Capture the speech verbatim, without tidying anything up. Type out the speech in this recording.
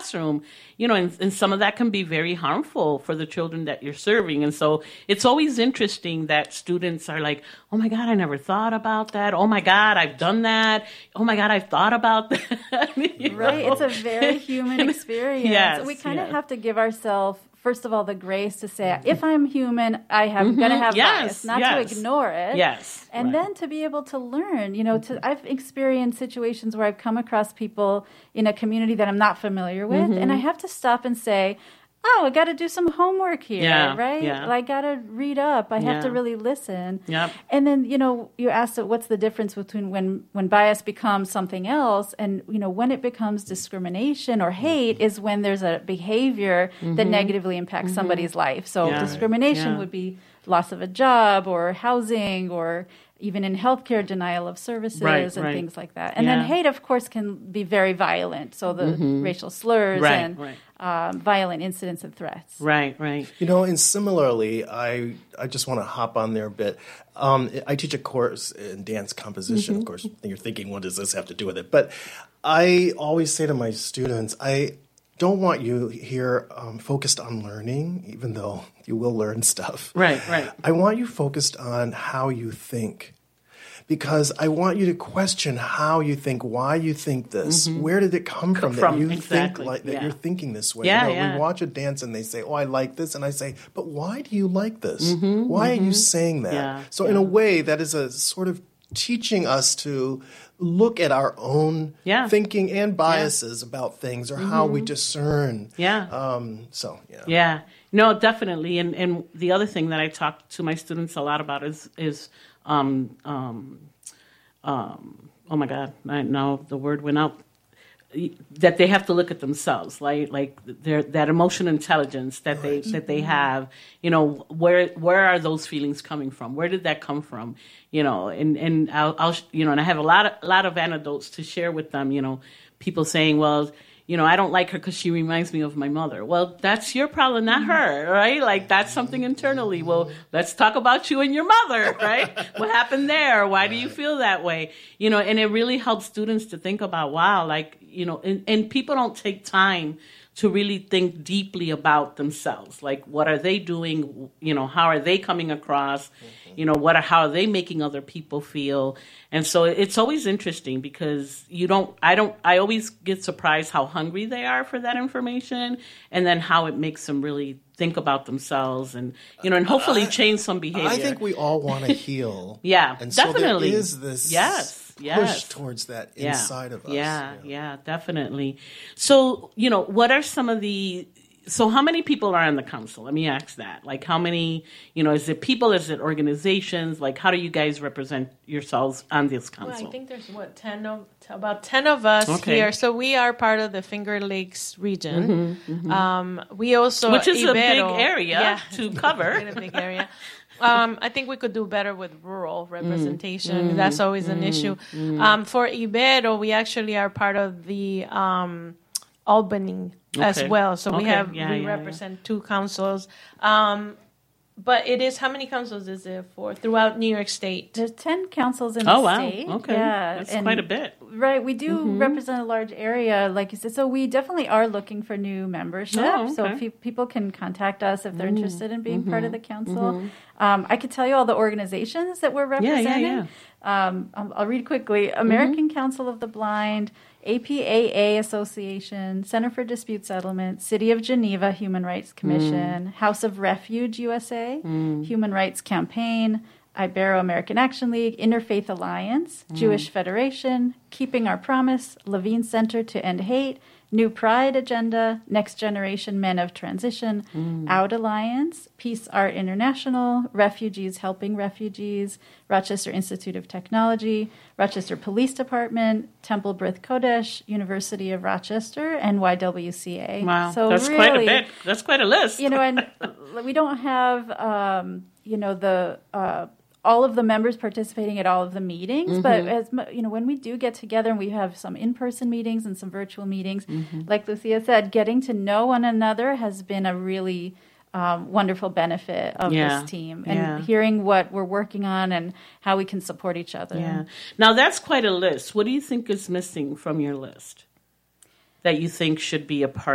classroom, you know, and, and some of that can be very harmful for the children that you're serving. And so it's always interesting that students are like, oh my God, I never thought about that. Oh my God, I've done that. Oh my God, I've thought about that. Right. Know? It's a very human experience. Yes, we kind of yes. have to give ourselves, first of all, the grace to say, if I'm human, I am mm-hmm. going to have yes, bias, not yes. to ignore it. Yes. And right. then to be able to learn, you know, to I've experienced situations where I've come across people in a community that I'm not familiar with, mm-hmm. and I have to stop and say, oh, I got to do some homework here, yeah, right? Yeah. I got to read up. I have yeah. to really listen. Yep. And then, you know, you asked what's the difference between when, when bias becomes something else and, you know, when it becomes discrimination or hate is when there's a behavior mm-hmm. that negatively impacts mm-hmm. somebody's life. So yeah. discrimination yeah. would be loss of a job or housing or even in healthcare, denial of services right, and right. things like that. And yeah. then hate, of course, can be very violent. So the mm-hmm. racial slurs right, and right. Um, violent incidents and threats. Right, right. You know, and similarly, I I just want to hop on there a bit. Um, I teach a course in dance composition. Mm-hmm. Of course, you're thinking, what does this have to do with it? But I always say to my students, I don't want you here um, focused on learning, even though you will learn stuff. Right, right. I want you focused on how you think. Because I want you to question how you think, why you think this, mm-hmm. where did it come from, from that you exactly. think like that yeah. you're thinking this way. Yeah, you know, yeah. We watch a dance and they say, "Oh, I like this," and I say, "But why do you like this? Mm-hmm, why mm-hmm. are you saying that?" Yeah, so, yeah. in a way, that is a sort of teaching us to look at our own yeah. thinking and biases yeah. about things, or mm-hmm. how we discern. Yeah. Um, so, yeah. Yeah. No, definitely. And and the other thing that I talk to my students a lot about is is um um. Um, oh my God! I, now the word went out. That they have to look at themselves, like like their that emotional intelligence that right. they that they have. You know, where where are those feelings coming from? Where did that come from? You know, and and I'll, I'll you know, and I have a lot of a lot of anecdotes to share with them. You know, people saying, well, you know, I don't like her because she reminds me of my mother. Well, that's your problem, not her, right? Like, that's something internally. Well, let's talk about you and your mother, right? What happened there? Why do you feel that way? You know, and it really helps students to think about, wow, like, you know, and, and people don't take time to really think deeply about themselves. Like, what are they doing? You know, how are they coming across? You know, what are, how are they making other people feel? And so it's always interesting because you don't, I don't, I always get surprised how hungry they are for that information, and then how it makes them really think about themselves and, you know, and hopefully I, change some behavior. I think we all want to heal. yeah, and definitely. So there is this yes, push yes. towards that yeah. inside of us. Yeah, yeah, yeah, definitely. So, you know, what are some of the, so how many people are on the council? Let me ask that. Like, how many, you know, is it people, is it organizations? Like, how do you guys represent yourselves on this council? Well, I think there's, what, ten of, about ten of us okay. here. So we are part of the Finger Lakes region. Mm-hmm, mm-hmm. Um, we also... Which is Ibero, a big area yeah, to cover. a big area. Um, I think we could do better with rural representation. Mm, That's always mm, an issue. Mm. Um, for Ibero, we actually are part of the um, Albany okay. as well. So okay. we have yeah, we yeah, represent yeah. two councils. Um, but it is, how many councils is there for throughout New York State? There's ten councils in oh, the wow. state. Okay. Yeah, That's and, quite a bit. Right. We do mm-hmm. represent a large area, like you said. So we definitely are looking for new membership. Oh, okay. So if people can contact us if they're mm-hmm. interested in being mm-hmm. part of the council. Mm-hmm. Um, I could tell you all the organizations that we're representing. Yeah, yeah, yeah. Um, I'll, I'll read quickly. American mm-hmm. Council of the Blind, A P A A Association, Center for Dispute Settlement, City of Geneva Human Rights Commission, mm. House of Refuge U S A, mm. Human Rights Campaign, Ibero-American Action League, Interfaith Alliance, mm. Jewish Federation, Keeping Our Promise, Levine Center to End Hate, New Pride Agenda, Next Generation Men of Transition, mm. Out Alliance, Peace Art International, Refugees Helping Refugees, Rochester Institute of Technology, Rochester Police Department, Temple B'rith Kodesh, University of Rochester, and Y W C A. Wow, so that's really, quite a bit. That's quite a list. You know, and we don't have, um, you know, the... Uh, all of the members participating at all of the meetings, mm-hmm. but as you know, when we do get together and we have some in-person meetings and some virtual meetings, mm-hmm. like Lucia said, getting to know one another has been a really um, wonderful benefit of yeah. this team, and yeah. hearing what we're working on and how we can support each other. Yeah. Now that's quite a list. What do you think is missing from your list that you think should be a part